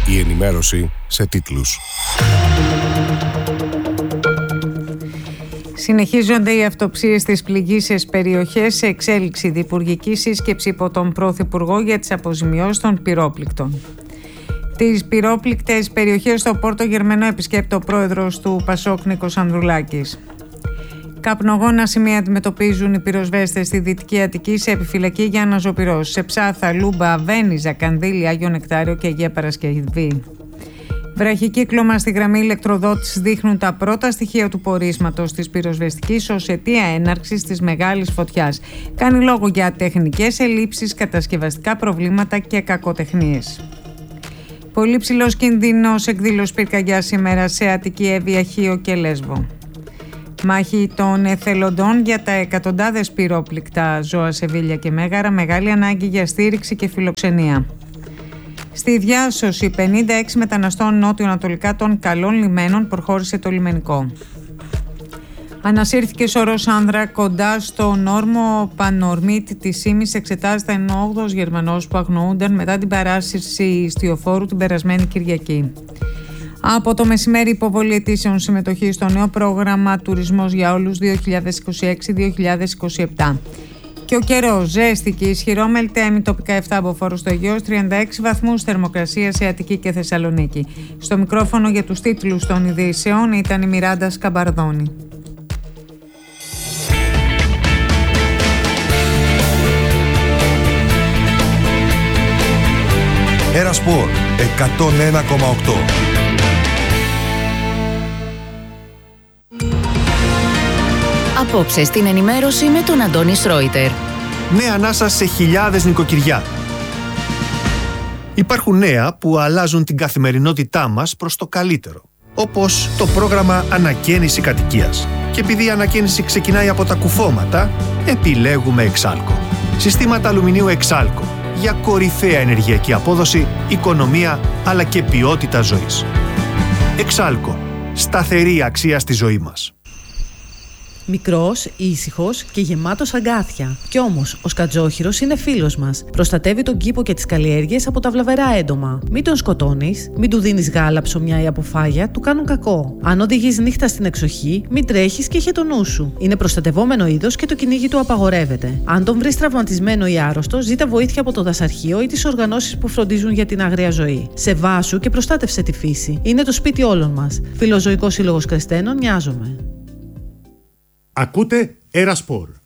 Η ενημέρωση σε τίτλους. Συνεχίζονται οι αυτοψίες στις πληγείσες περιοχές, σε εξέλιξη διυπουργική σύσκεψη υπό τον Πρωθυπουργό για τις αποζημιώσεις των πυρόπληκτων. Τις πυρόπληκτες περιοχές στο Πόρτο Γερμενό επισκέπτεται ο πρόεδρος του Πασόκ Νίκος Ανδρουλάκης. Καπνογόνα σημεία αντιμετωπίζουν οι πυροσβέστες στη Δυτική Αττική σε επιφυλακή για αναζωπυρώσεις σε Ψάθα, Λούμπα, Βένιζα, Κανδύλη, Άγιο Νεκτάριο και Αγία Παρασκευή. Βραχικύκλωμα στη γραμμή ηλεκτροδότησης δείχνουν τα πρώτα στοιχεία του πορίσματος της πυροσβεστικής ως αιτία έναρξης της μεγάλης φωτιάς. Κάνει λόγο για τεχνικές ελλείψεις, κατασκευαστικά προβλήματα και κακοτεχνίες. Πολύ ψηλός κίνδυνος εκδήλωση πυρκαγιάς σήμερα σε Αττική, Εύβοια, Χίο και Λέσβο. Μάχη των εθελοντών για τα εκατοντάδες πυρόπληκτα ζώα σε Βίλια και Μέγαρα, μεγάλη ανάγκη για στήριξη και φιλοξενία. Στη διάσωση 56 μεταναστών νότιο-ανατολικά των καλών λιμένων προχώρησε το λιμενικό. Ανασύρθηκε σωρός άνδρα κοντά στον όρμο Πανορμίτ της Ήμης, εξετάζεται ενώ 8ος Γερμανός που αγνοούνταν μετά την παράσυρση ιστιοφόρου την περασμένη Κυριακή. Από το μεσημέρι υποβολή αιτήσεων συμμετοχή στο νέο πρόγραμμα Τουρισμός για Όλους 2026-2027. Και ο καιρός, ζέστη και ισχυρό μελτέμι, τοπικά 7 από φόρο στο Αιγαίο, 36 βαθμούς θερμοκρασία σε Αττική και Θεσσαλονίκη. Στο μικρόφωνο για τους τίτλους των ειδήσεων ήταν η Μιράντα Σκαμπαρδόνη. Ερασπορ 101,8. Απόψε στην ενημέρωση με τον Αντώνη Σρόιτερ. Νέα ανάσα σε χιλιάδες νοικοκυριά. Υπάρχουν νέα που αλλάζουν την καθημερινότητά μας προς το καλύτερο. Όπως το πρόγραμμα Ανακαίνιση Κατοικίας. Και επειδή η ανακαίνιση ξεκινάει από τα κουφώματα, επιλέγουμε Εξάλκο. Συστήματα αλουμινίου Εξάλκο. Για κορυφαία ενεργειακή απόδοση, οικονομία αλλά και ποιότητα ζωής. Εξάλκο. Σταθερή αξία στη ζωή μας. Μικρός, ήσυχος και γεμάτος αγκάθια. Κι όμως, ο σκατζόχυρος είναι φίλος μας. Προστατεύει τον κήπο και τις καλλιέργειες από τα βλαβερά έντομα. Μην τον σκοτώνεις, μην του δίνεις γάλα, ψωμιά ή αποφάγια, του κάνουν κακό. Αν οδηγείς νύχτα στην εξοχή, μην τρέχεις και είχε το νου σου. Είναι προστατευόμενο είδος και το κυνήγι του απαγορεύεται. Αν τον βρεις τραυματισμένο ή άρρωστο, ζήτα βοήθεια από το δασαρχείο ή τις οργανώσεις που φροντίζουν για την άγρια ζωή. Σεβάσου και προστάτευσε τη φύση. Είναι το σπίτι όλων μας. Φιλοζωικός Σύλλογος Κρεστένων, νοιάζομαι. Ακούτε Ερασπορ.